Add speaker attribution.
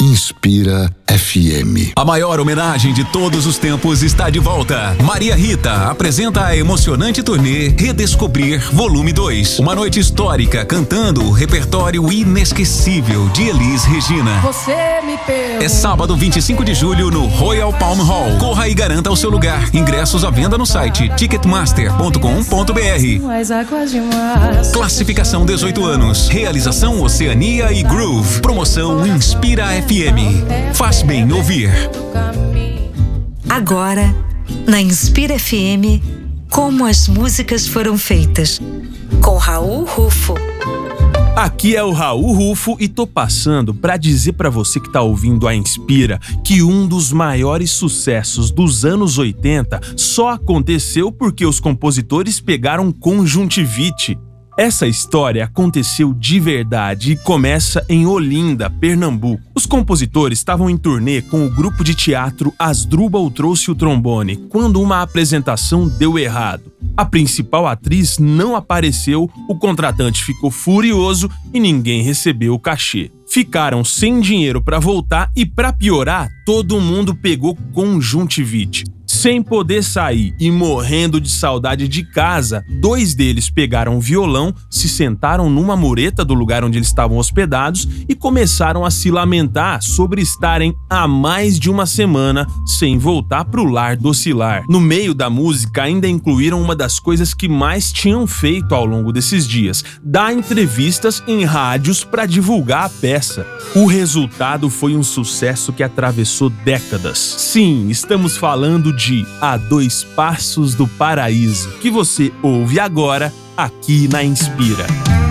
Speaker 1: Inspira FM.
Speaker 2: A maior homenagem de todos os tempos está de volta. Maria Rita apresenta a emocionante turnê Redescobrir Volume 2. Uma noite histórica cantando o repertório inesquecível de Elis Regina.
Speaker 3: Você me pergunta.
Speaker 2: É sábado 25 de julho no Royal Palm Hall. Corra e garanta o seu lugar. Ingressos à venda no site ticketmaster.com.br. Classificação 18 anos. Realização Oceania e Groove. Promoção Inspira FM. Faz bem ouvir.
Speaker 4: Agora, na Inspira FM, como as músicas foram feitas, com Raul Rufo.
Speaker 5: Aqui é o Raul Rufo e tô passando pra dizer pra você que tá ouvindo a Inspira que um dos maiores sucessos dos anos 80 só aconteceu porque os compositores pegaram conjuntivite. Essa história aconteceu de verdade e começa em Olinda, Pernambuco. Os compositores estavam em turnê com o grupo de teatro Asdrubal Trouxe o Trombone, quando uma apresentação deu errado. A principal atriz não apareceu, o contratante ficou furioso e ninguém recebeu o cachê. Ficaram sem dinheiro para voltar e, para piorar, todo mundo pegou conjuntivite. Sem poder sair e morrendo de saudade de casa, 2 deles pegaram um violão, se sentaram numa mureta do lugar onde eles estavam hospedados e começaram a se lamentar sobre estarem há mais de uma semana sem voltar pro lar docilar. No meio da música ainda incluíram uma das coisas que mais tinham feito ao longo desses dias: dar entrevistas em rádios para divulgar a peça. O resultado foi um sucesso que atravessou décadas. Sim, estamos falando de A 2 Passos do Paraíso, que você ouve agora aqui na Inspira.